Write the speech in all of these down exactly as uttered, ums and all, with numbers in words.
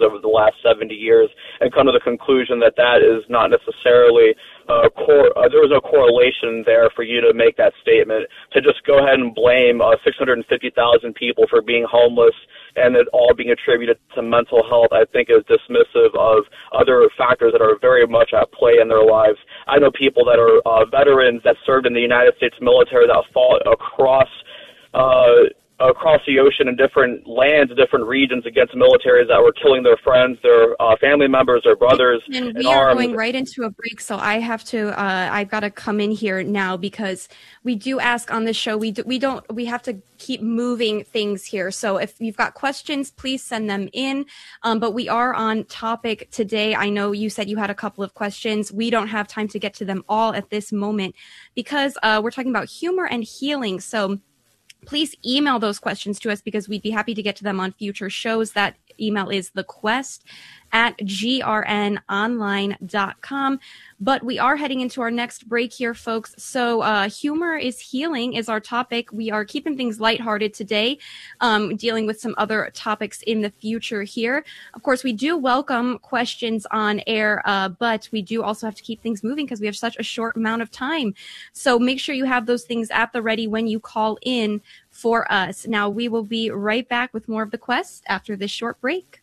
over the last seventy years, and come to the conclusion that that is not necessarily uh, cor- uh, there was no correlation there for you to make that statement. To just go ahead and blame uh, six hundred fifty thousand people for being homeless and it all being attributed to mental health, I think is dismissive of other factors that are very much at play in their lives. I know people that are uh, veterans that served in the United States military that fought across uh, across the ocean in different lands, different regions against militaries that were killing their friends, their uh, family members, their brothers. And we in are arms. going right into a break, so I have to, uh, I've got to come in here now because we do ask on this show, we do, we don't, we have to keep moving things here. So if you've got questions, please send them in. Um, but we are on topic today. I know you said you had a couple of questions. We don't have time to get to them all at this moment because uh, we're talking about humor and healing. So please email those questions to us because we'd be happy to get to them on future shows. That email is the quest at g r n online dot com. But we are heading into our next break here, folks. So uh, humor is healing is our topic. We are keeping things lighthearted today, um, dealing with some other topics in the future here. Of course, we do welcome questions on air, uh, but we do also have to keep things moving because we have such a short amount of time. So make sure you have those things at the ready when you call in for us. Now, we will be right back with more of The Quest after this short break.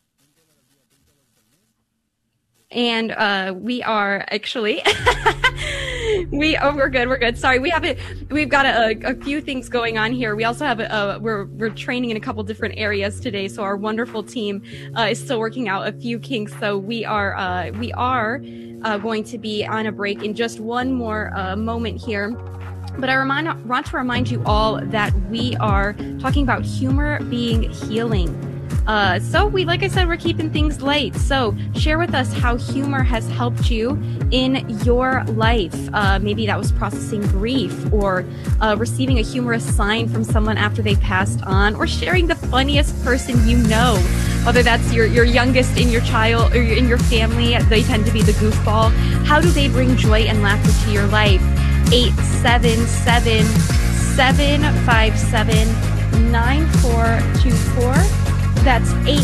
And uh, we are actually, we oh we're good we're good. Sorry, we have it. We've got a, a few things going on here. We also have a, a we're we're training in a couple different areas today. So our wonderful team uh, is still working out a few kinks. So we are uh, we are uh, going to be on a break in just one more uh, moment here. But I remind, want to remind you all that we are talking about humor being healing. Uh, so we, like I said, we're keeping things light. So share with us how humor has helped you in your life. Uh, maybe that was processing grief or uh, receiving a humorous sign from someone after they passed on, or sharing the funniest person you know, whether that's your, your youngest in your child or in your family. They tend to be the goofball. How do they bring joy and laughter to your life? eight seven seven, seven five seven, nine four two four. That's eight.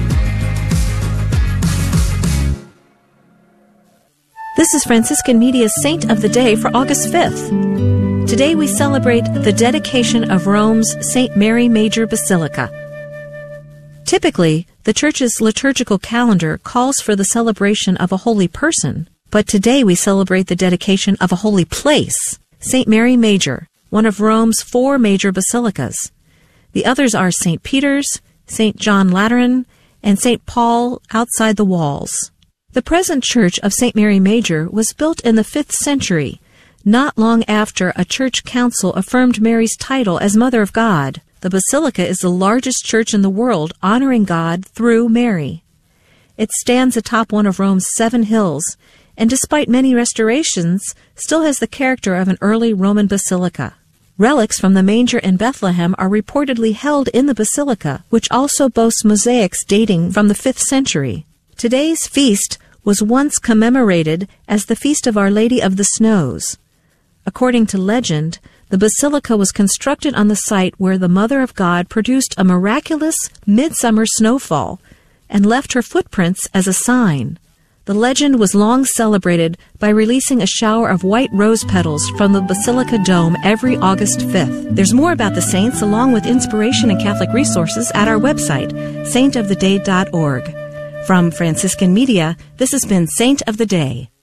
This is Franciscan Media's Saint of the Day for August fifth. Today we celebrate the dedication of Rome's Saint Mary Major Basilica. Typically, the Church's liturgical calendar calls for the celebration of a holy person, but today we celebrate the dedication of a holy place, Saint Mary Major, one of Rome's four major basilicas. The others are Saint Peter's, Saint John Lateran, and Saint Paul outside the walls. The present church of Saint Mary Major was built in the fifth century, not long after a church council affirmed Mary's title as Mother of God. The basilica is the largest church in the world honoring God through Mary. It stands atop one of Rome's seven hills, and despite many restorations, still has the character of an early Roman basilica. Relics from the manger in Bethlehem are reportedly held in the basilica, which also boasts mosaics dating from the fifth century. Today's feast was once commemorated as the Feast of Our Lady of the Snows. According to legend, the basilica was constructed on the site where the Mother of God produced a miraculous midsummer snowfall and left her footprints as a sign. The legend was long celebrated by releasing a shower of white rose petals from the Basilica Dome every August fifth. There's more about the saints along with inspiration and Catholic resources at our website, saint of the day dot org. From Franciscan Media, this has been Saint of the Day.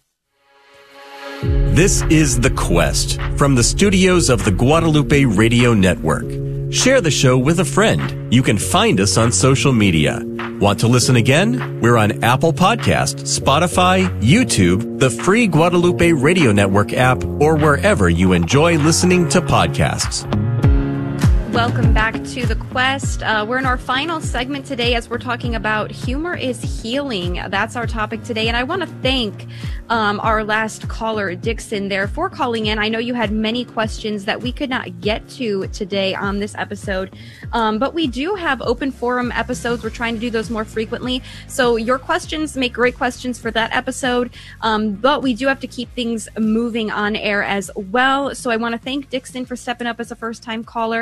This is The Quest from the studios of the Guadalupe Radio Network. Share the show with a friend. You can find us on social media. Want to listen again? We're on Apple Podcast, Spotify, YouTube, the free Guadalupe Radio Network app, or wherever you enjoy listening to podcasts. Welcome back to The Quest. Uh, we're in our final segment today as we're talking about humor is healing. That's our topic today. And I want to thank um, our last caller, Dixon, there for calling in. I know you had many questions that we could not get to today on this episode. Um, but we do have open forum episodes. We're trying to do those more frequently. So your questions make great questions for that episode. Um, but we do have to keep things moving on air as well. So I want to thank Dixon for stepping up as a first-time caller.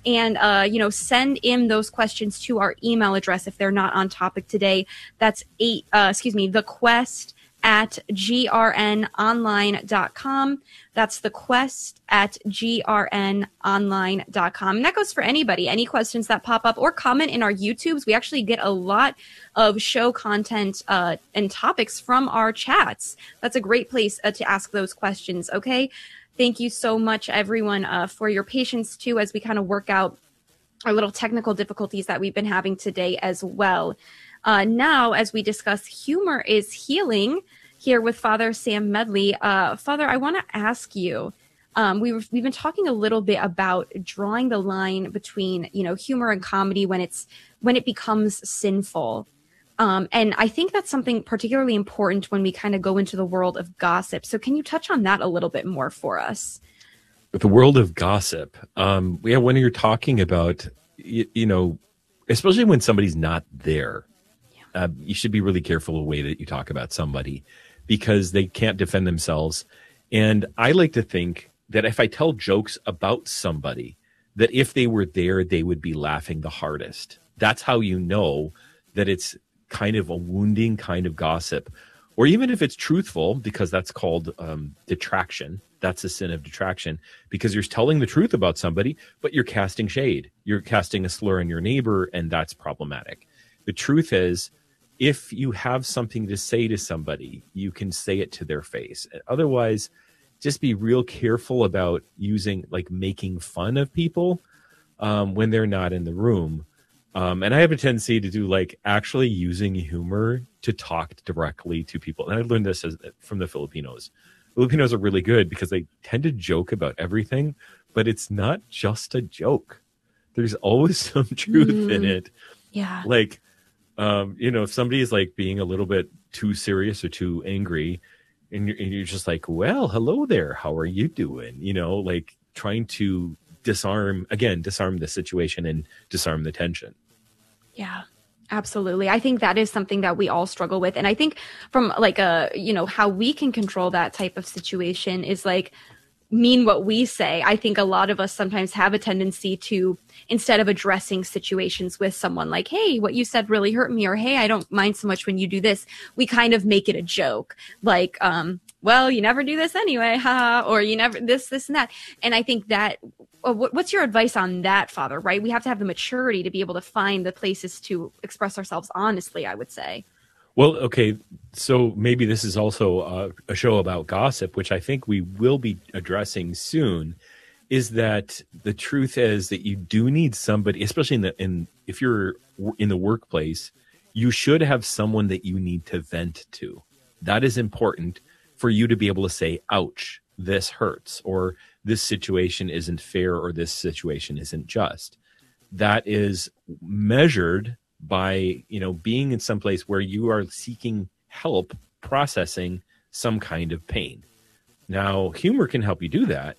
and, uh, you know, send in those questions to our email address if they're not on topic today. That's eight, uh, excuse me, the quest at g r n online dot com. That's the quest at g r n online dot com. And that goes for anybody, any questions that pop up or comment in our YouTubes. We actually get a lot of show content uh, and topics from our chats. That's a great place uh, to ask those questions. Okay. Thank you so much, everyone, uh, for your patience too, as we kind of work out our little technical difficulties that we've been having today as well. Uh, now, as we discuss humor is healing here with Father Sam Medley, uh, Father, I want to ask you, um, we were, we've been talking a little bit about drawing the line between, you know, humor and comedy when it's, when it becomes sinful. Um, and I think that's something particularly important when we kind of go into the world of gossip. So can you touch on that a little bit more for us? The world of gossip. Um, yeah, when you're talking about, you, you know, especially when somebody's not there, Uh, you should be really careful the way that you talk about somebody because they can't defend themselves. And I like to think that if I tell jokes about somebody, that if they were there, they would be laughing the hardest. That's how you know that it's kind of a wounding kind of gossip. Or even if it's truthful, because that's called um, detraction. That's a sin of detraction because you're telling the truth about somebody, but you're casting shade. You're casting a slur on your neighbor, and that's problematic. The truth is, if you have something to say to somebody, you can say it to their face. Otherwise, just be real careful about using, like, making fun of people um, when they're not in the room. Um, and I have a tendency to do, like, actually using humor to talk directly to people. And I learned this as, from the Filipinos. Filipinos are really good because they tend to joke about everything, but it's not just a joke. There's always some truth mm, in it. Yeah. Like, Um, you know, if somebody is like being a little bit too serious or too angry and you're, and you're just like, well, hello there. How are you doing? You know, like trying to disarm, again, disarm the situation and disarm the tension. Yeah, absolutely. I think that is something that we all struggle with. And I think from like a, you know, how we can control that type of situation is like, mean what we say. I think a lot of us sometimes have a tendency to, instead of addressing situations with someone like, hey, what you said really hurt me, or hey, I don't mind so much when you do this, we kind of make it a joke. Like, um, well, you never do this anyway, haha, or you never this, this, and that. And I think that, uh, what's your advice on that, Father, right? We have to have the maturity to be able to find the places to express ourselves honestly, I would say. Well, okay, so maybe this is also a, a show about gossip, which I think we will be addressing soon, is that the truth is that you do need somebody, especially in the in if you're in the workplace, you should have someone that you need to vent to. That is important for you to be able to say, ouch, this hurts, or this situation isn't fair, or this situation isn't just. That is measured by, you know, being in some place where you are seeking help processing some kind of pain. Now, humor can help you do that,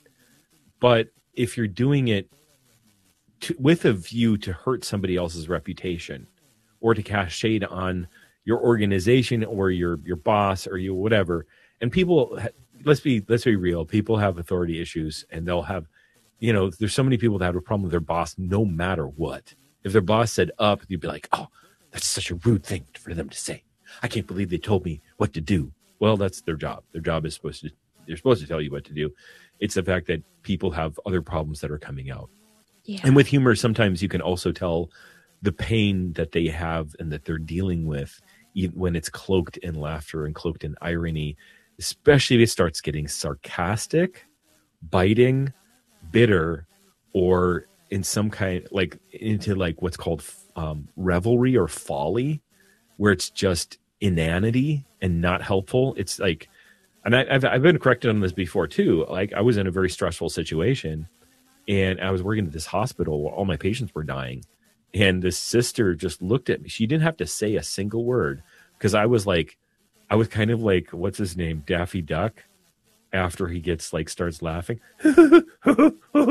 but if you're doing it to, with a view to hurt somebody else's reputation or to cast shade on your organization or your your boss or you whatever, and people, let's be let's be real, people have authority issues, and they'll have, you know, there's so many people that have a problem with their boss no matter what. If their boss said up, you'd be like, oh, that's such a rude thing for them to say. I can't believe they told me what to do. Well, that's their job. Their job is supposed to, they're supposed to tell you what to do. It's the fact that people have other problems that are coming out. Yeah. And with humor, sometimes you can also tell the pain that they have and that they're dealing with, even when it's cloaked in laughter and cloaked in irony, especially if it starts getting sarcastic, biting, bitter, or in some kind, like into like what's called um, revelry or folly, where it's just inanity and not helpful. It's like, and I, I've I've been corrected on this before too. Like I was in a very stressful situation, and I was working at this hospital where all my patients were dying, and the sister just looked at me. She didn't have to say a single word because I was like, I was kind of like, what's his name, Daffy Duck. After he gets like starts laughing, you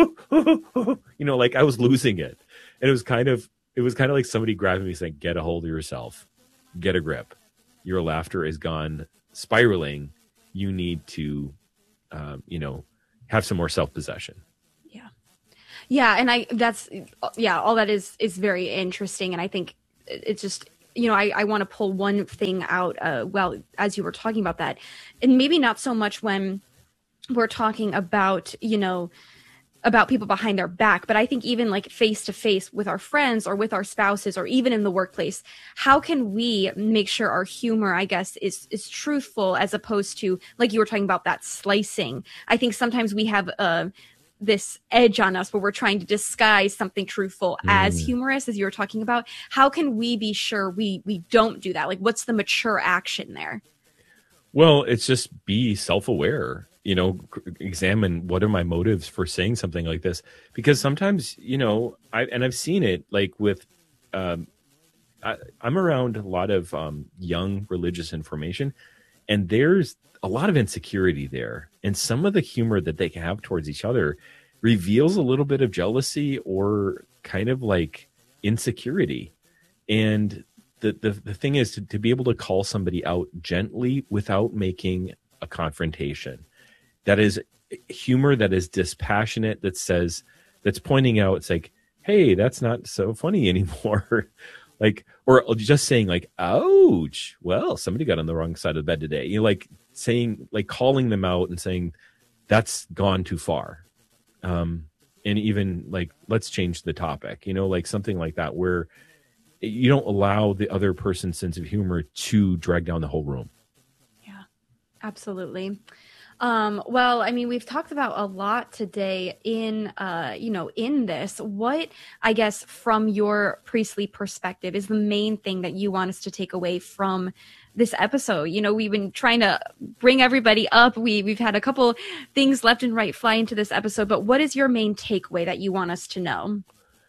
know, like I was losing it, and it was kind of it was kind of like somebody grabbing me saying, "Get a hold of yourself, get a grip. Your laughter is gone spiraling. You need to, um, you know, have some more self-possession." Yeah. Yeah, and I that's yeah, all that is is very interesting, and I think it's just, you know, I, I want to pull one thing out. Uh, well, as you were talking about that, and maybe not so much when we're talking about, you know, about people behind their back, but I think even like face to face with our friends or with our spouses or even in the workplace, how can we make sure our humor, I guess, is is truthful as opposed to, like you were talking about, that slicing. I think sometimes we have uh, this edge on us where we're trying to disguise something truthful mm. as humorous, as you were talking about. How can we be sure we we don't do that? Like, what's the mature action there? Well, it's just be self-aware. You know, examine what are my motives for saying something like this, because sometimes, you know, I and I've seen it like with, um, I, I'm around a lot of um, young religious information, and there's a lot of insecurity there, and some of the humor that they have towards each other reveals a little bit of jealousy or kind of like insecurity. And the the, the thing is to, to be able to call somebody out gently without making a confrontation. That is humor that is dispassionate, that says, that's pointing out, it's like, hey, that's not so funny anymore. Like, or just saying like, ouch, well, somebody got on the wrong side of the bed today. You know, like saying, like calling them out and saying, that's gone too far. Um, and even like, let's change the topic, you know, like something like that, where you don't allow the other person's sense of humor to drag down the whole room. Yeah, absolutely. Um, well, I mean, we've talked about a lot today in, uh, you know, in this. What, I guess, from your priestly perspective is the main thing that you want us to take away from this episode? You know, we've been trying to bring everybody up. We, we've had a couple things left and right fly into this episode, but what is your main takeaway that you want us to know?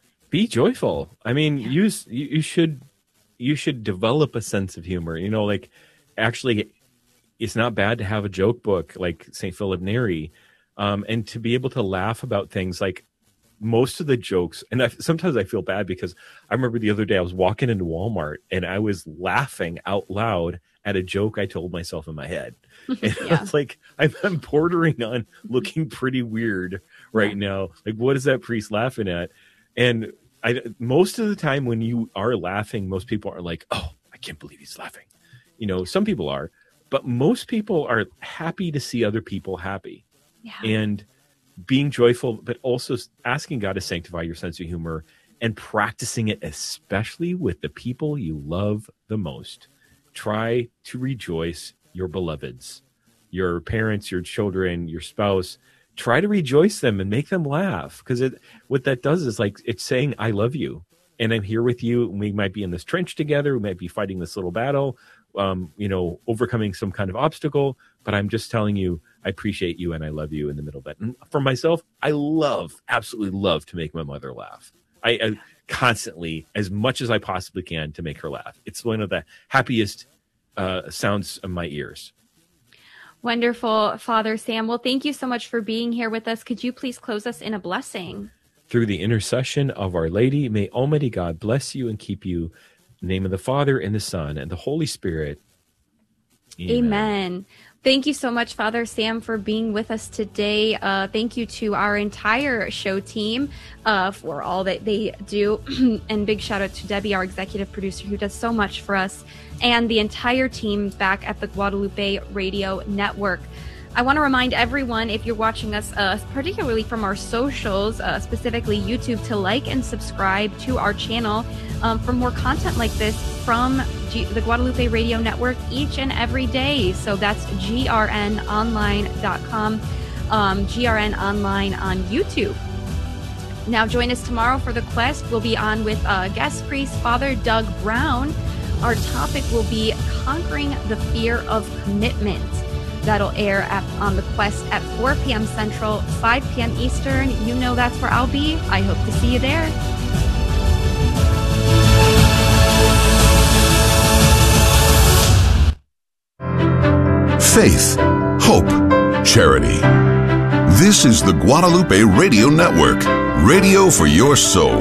Be joyful. I mean, yeah. use, you, you should, you should develop a sense of humor, you know, like actually it's not bad to have a joke book like Saint Philip Neri, um, and to be able to laugh about things. Like most of the jokes, and I, sometimes I feel bad because I remember the other day I was walking into Walmart and I was laughing out loud at a joke I told myself in my head. And yeah. I was like, I'm, I'm bordering on looking pretty weird right yeah. now. Like, what is that priest laughing at? And I, most of the time when you are laughing, most people are like, oh, I can't believe he's laughing. You know, some people are. But most people are happy to see other people happy. Yeah. And being joyful, but also asking God to sanctify your sense of humor and practicing it, especially with the people you love the most. Try to rejoice your beloveds, your parents, your children, your spouse. Try to rejoice them and make them laugh, because it what that does is like it's saying, I love you and I'm here with you. We might be in this trench together. We might be fighting this little battle. Um, you know, overcoming some kind of obstacle, but I'm just telling you, I appreciate you and I love you in the middle of that. And for myself, I love, absolutely love to make my mother laugh. I, I constantly, as much as I possibly can, to make her laugh. It's one of the happiest uh, sounds in my ears. Wonderful, Father Sam. Well, thank you so much for being here with us. Could you please close us in a blessing? Through the intercession of Our Lady, may Almighty God bless you and keep you. In the name of the Father, and the Son, and the Holy Spirit. Amen. Amen. Thank you so much, Father Sam, for being with us today. Uh, thank you to our entire show team uh, for all that they do. And big shout out to Debbie, our executive producer, who does so much for us, and the entire team back at the Guadalupe Radio Network. I want to remind everyone, if you're watching us, uh, particularly from our socials, uh, specifically YouTube, to like and subscribe to our channel um, for more content like this from G- the Guadalupe Radio Network each and every day. So that's G R N online dot com, um, G R N Online on YouTube. Now join us tomorrow for The Quest. We'll be on with uh, guest priest Father Doug Brown. Our topic will be conquering the fear of commitment. That'll air at, on The Quest at four p.m. Central, five p.m. Eastern. You know that's where I'll be. I hope to see you there. Faith, hope, charity. This is the Guadalupe Radio Network, radio for your soul.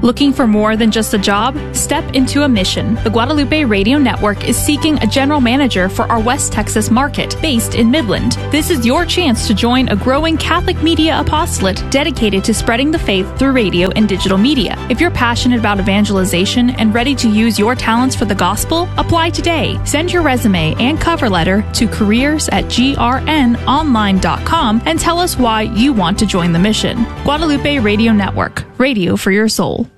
Looking for more than just a job? Step into a mission. The Guadalupe Radio Network is seeking a general manager for our West Texas market, based in Midland. This is your chance to join a growing Catholic media apostolate dedicated to spreading the faith through radio and digital media. If you're passionate about evangelization and ready to use your talents for the gospel, apply today. Send your resume and cover letter to careers at g r n online dot com and tell us why you want to join the mission. Guadalupe Radio Network, radio for your soul.